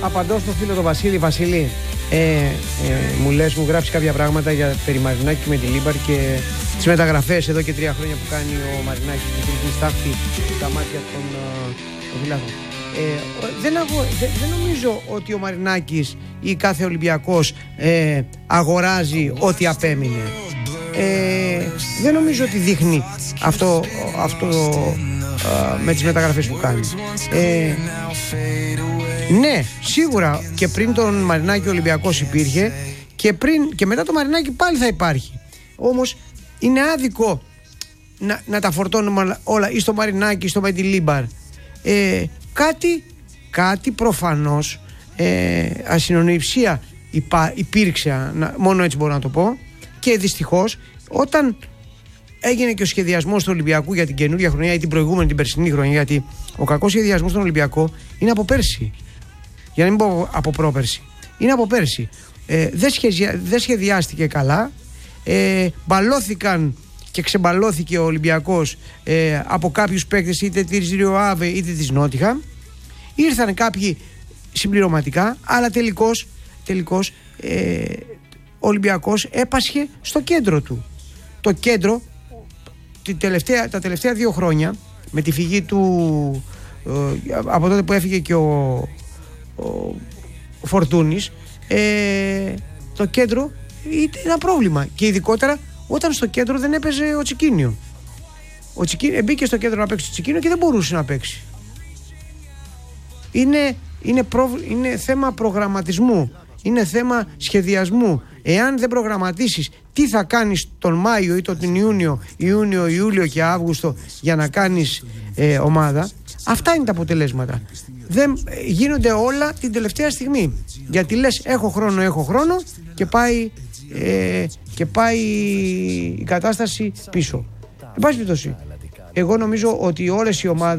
απαντώ στο φίλο τον Βασίλη. Βασίλη, μου γράψει κάποια πράγματα για περί Μαρινάκη με τη Λίμπαρ και τις μεταγραφές εδώ και 3 χρόνια που κάνει ο Μαρινάκης και την στάχτη στα μάτια των φιλάθλων. Δεν νομίζω ότι ο Μαρινάκης ή κάθε Ολυμπιακός αγοράζει ό,τι απέμεινε. Δεν νομίζω ότι δείχνει αυτό με τις μεταγραφές που κάνει. Ναι, σίγουρα και πριν τον Μαρινάκη ο Ολυμπιακός υπήρχε και μετά το Μαρινάκη πάλι θα υπάρχει. Όμως είναι άδικο να τα φορτώνουμε όλα ή στο Μαρινάκη ή στο Μεντιλίμπαρ. Κάτι προφανώς ασυνονοηψία υπήρξε, μόνο έτσι μπορώ να το πω, και δυστυχώς όταν έγινε και ο σχεδιασμός του Ολυμπιακού για την καινούργια χρονιά ή την προηγούμενη, την περσινή χρονιά, γιατί ο κακός σχεδιασμός στον Ολυμπιακό είναι από πέρσι, για να μην πω από πρόπερσι, είναι από πέρσι. Δεν σχεδιάστηκε καλά, μπαλώθηκαν και ξεμπαλώθηκε ο Ολυμπιακός από κάποιους παίκτες, είτε της Ριοάβε είτε της Νότιχαμ. Ήρθαν κάποιοι συμπληρωματικά, αλλά τελικώς ο Ολυμπιακός έπασχε στο κέντρο του. Το κέντρο τα τελευταία 2 χρόνια, με τη φυγή του από τότε που έφυγε και ο Φορτούνης, το κέντρο ήταν ένα πρόβλημα, και ειδικότερα όταν στο κέντρο δεν έπαιζε ο Τσικίνιο. Μπήκε στο κέντρο να παίξει το Τσικίνιο και δεν μπορούσε να παίξει. Είναι θέμα προγραμματισμού, είναι θέμα σχεδιασμού. Εάν δεν προγραμματίσεις τι θα κάνεις τον Μάιο ή τον Ιούνιο, Ιούλιο και Αύγουστο για να κάνεις ομάδα, αυτά είναι τα αποτελέσματα. Δεν γίνονται όλα την τελευταία στιγμή, γιατί λες έχω χρόνο και πάει η κατάσταση πίσω. Εν πάση περιπτώσει, εγώ νομίζω ότι όλες οι ομάδες